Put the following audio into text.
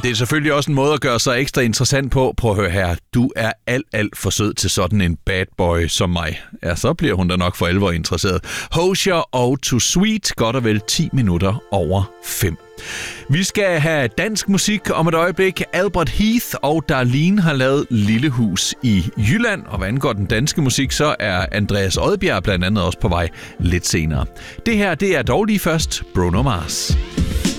Det er selvfølgelig også en måde at gøre sig ekstra interessant på. Prøv at høre her. Du er alt for sød til sådan en bad boy som mig. Ja, så bliver hun da nok for alvor interesseret. Hozier og Too Sweet, godt og vel 10 minutter over 5. Vi skal have dansk musik om et øjeblik. Albert Heath og Darlene har lavet Lille Hus i Jylland. Og hvad angår den danske musik, så er Andreas Odbjerg blandt andet også på vej lidt senere. Det her, det er dog lige først Bruno Mars.